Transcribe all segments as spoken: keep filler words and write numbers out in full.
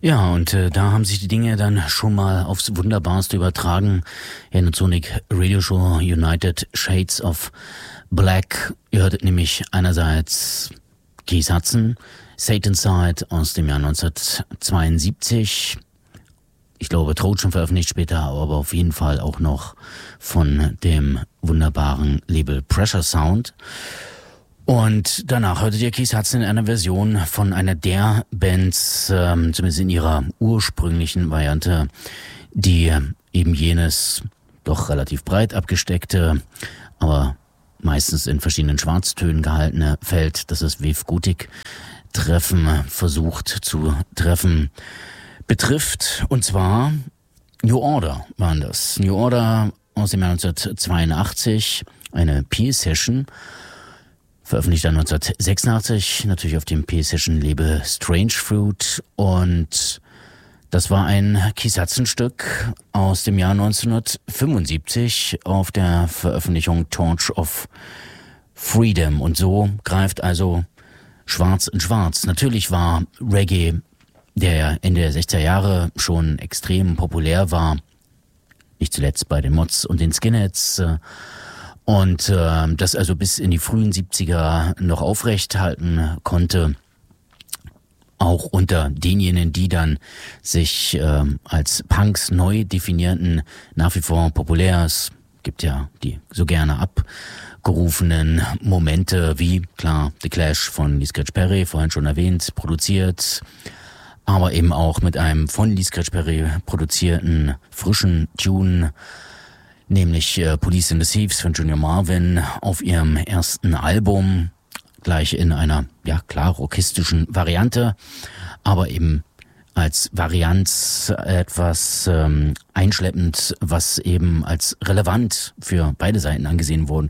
Ja, und äh, da haben sich die Dinge dann schon mal aufs Wunderbarste übertragen. In der Sonic Radio Show United Shades of Black. Ihr hörtet nämlich einerseits Keith Hudson, Satan's Side aus dem Jahr neunzehnhundertzweiundsiebzig. Ich glaube, Trojan veröffentlicht später, aber auf jeden Fall auch noch von dem wunderbaren Label Pressure Sound. Und danach hörtet ihr Keith Hudson in einer Version von einer der Bands, ähm, zumindest in ihrer ursprünglichen Variante, die eben jenes doch relativ breit abgesteckte, aber meistens in verschiedenen Schwarztönen gehaltene Feld, das das Wave Gothic Treffen versucht zu treffen, betrifft. Und zwar New Order waren das. New Order aus dem Jahr neunzehnhundertzweiundachtzig, eine P-Session, veröffentlicht dann neunzehnhundertsechsundachtzig, natürlich auf dem P-Session-Label Strange Fruit. Und das war ein Keith Hudson-Stück aus dem Jahr neunzehnhundertfünfundsiebzig auf der Veröffentlichung Torch of Freedom. Und so greift also Schwarz in Schwarz. Natürlich war Reggae, der ja Ende der sechziger Jahre schon extrem populär war, nicht zuletzt bei den Mods und den Skinheads, und äh, das also bis in die frühen siebziger noch aufrecht halten konnte, auch unter denjenigen, die dann sich äh, als Punks neu definierten, nach wie vor populär. Es gibt ja die so gerne abgerufenen Momente wie, klar, The Clash von Lee Scratch Perry, vorhin schon erwähnt, produziert, aber eben auch mit einem von Lee Scratch Perry produzierten frischen Tune, nämlich äh, Police and the Thieves von Junior Marvin auf ihrem ersten Album, gleich in einer, ja klar, rockistischen Variante, aber eben als Varianz etwas ähm, einschleppend, was eben als relevant für beide Seiten angesehen wurde.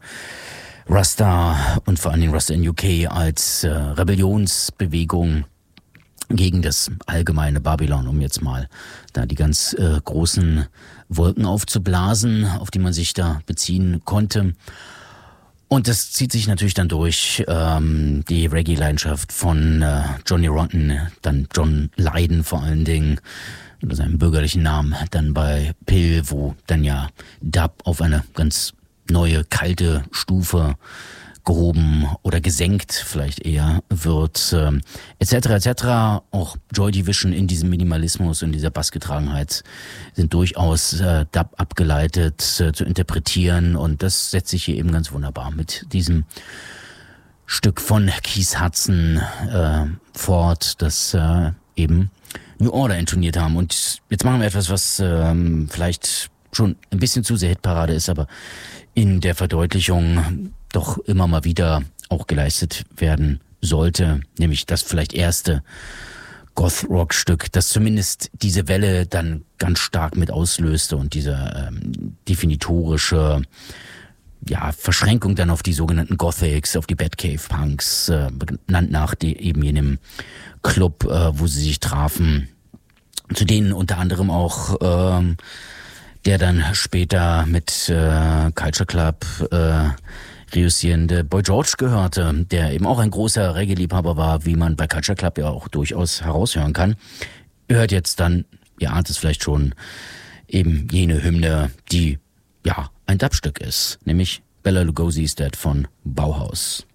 Rasta und vor allen Dingen Rasta in U K als äh, Rebellionsbewegung gegen das allgemeine Babylon, um jetzt mal da die ganz äh, großen Wolken aufzublasen, auf die man sich da beziehen konnte. Und das zieht sich natürlich dann durch ähm, die Reggae-Leidenschaft von äh, Johnny Rotten, dann John Lydon vor allen Dingen, unter seinem bürgerlichen Namen, dann bei Pill, wo dann ja Dub auf eine ganz neue, kalte Stufe gehoben oder gesenkt vielleicht eher wird, äh, et cetera et cetera. Auch Joy Division in diesem Minimalismus und dieser Bassgetragenheit sind durchaus äh, Dub abgeleitet äh, zu interpretieren, und das setzt sich hier eben ganz wunderbar mit diesem Stück von Keith Hudson äh, fort, das äh, eben New Order intoniert haben. Und jetzt machen wir etwas, was äh, vielleicht schon ein bisschen zu sehr Hitparade ist, aber in der Verdeutlichung doch immer mal wieder auch geleistet werden sollte, nämlich das vielleicht erste Goth-Rock-Stück, das zumindest diese Welle dann ganz stark mit auslöste und diese ähm, definitorische ja, Verschränkung dann auf die sogenannten Gothics, auf die Batcave-Punks, äh, benannt nach die, eben jenem Club, äh, wo sie sich trafen, zu denen unter anderem auch ähm, der dann später mit äh, Culture Club äh, reüssierende Boy George gehörte, der eben auch ein großer Reggae-Liebhaber war, wie man bei Culture Club ja auch durchaus heraushören kann. Ihr hört jetzt dann, ihr ahnt es vielleicht schon, eben jene Hymne, die ja ein Dubstück ist, nämlich Bela Lugosi's Dead von Bauhaus.